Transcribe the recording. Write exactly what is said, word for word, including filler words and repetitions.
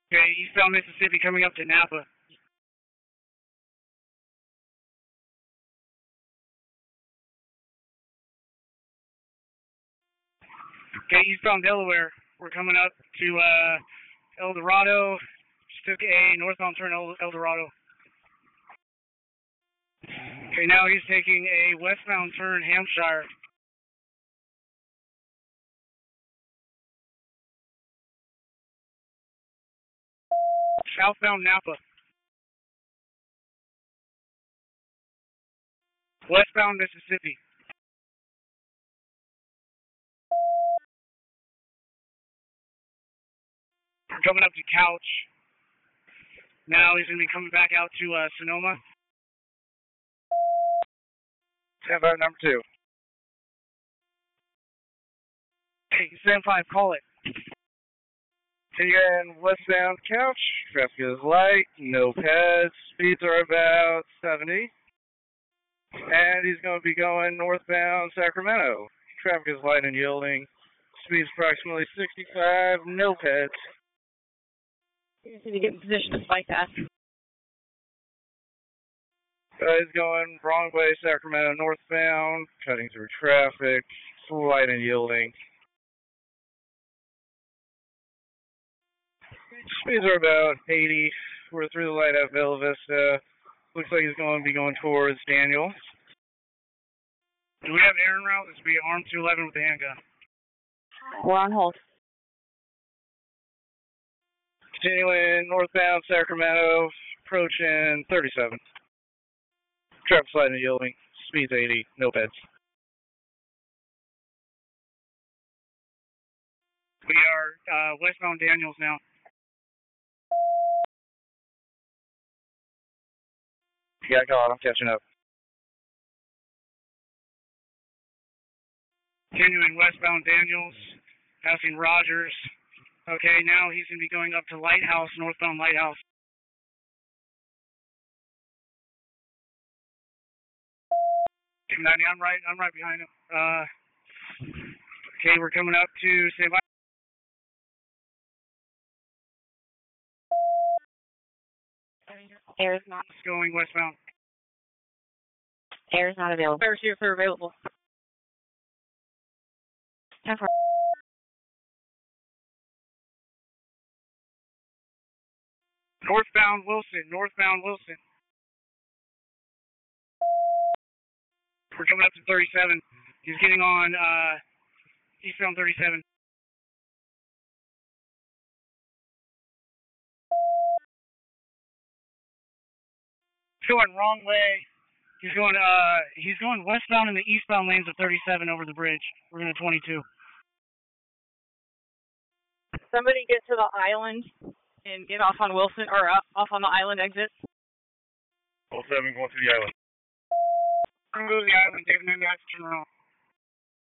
Okay, eastbound Mississippi coming up to Napa. Okay, eastbound Delaware. We're coming up to uh, El Dorado. Just took a northbound turn El, El Dorado. Okay, now he's taking a westbound turn Hampshire. Southbound Napa. Westbound Mississippi. We're coming up to Couch. Now he's going to be coming back out to uh, Sonoma. Stand by number two. Hey, stand five, call it. Again, westbound Couch. Traffic is light, no pads. Speeds are about seventy. And he's going to be going northbound Sacramento. Traffic is light and yielding. Speeds approximately sixty-five, no pads. You just need to get in position to bypass. Uh, he's going wrong way, Sacramento northbound, cutting through traffic, light and yielding. Speeds are about eighty. We're through the light at Bella Vista. Looks like he's going to be going towards Daniel. Do we have Aaron route? This will be armed two eleven with a handgun. We're on hold. Continuing northbound Sacramento, approaching thirty-seven. Traffic light and yielding. Speeds eighty, no beds. We are uh, westbound Daniels now. Yeah, go on, I'm catching up. Continuing westbound Daniels, passing Rogers. Okay, now he's going to be going up to Lighthouse, northbound Lighthouse. ninety, I'm right, I'm right behind him. Uh, okay, we're coming up to Saint Vincent. Air is not. It's going westbound. Air is not available. Air is are available. ten four. Northbound Wilson, northbound Wilson. We're coming up to thirty-seven. He's getting on uh, eastbound thirty-seven. He's going wrong way. He's going uh he's going westbound in the eastbound lanes of thirty-seven over the bridge. We're going to twenty-two. Somebody get to the island and get off on Wilson or uh, off on the island exit. oh seven going to the island. I'm going to the island, David, and I have to turn around.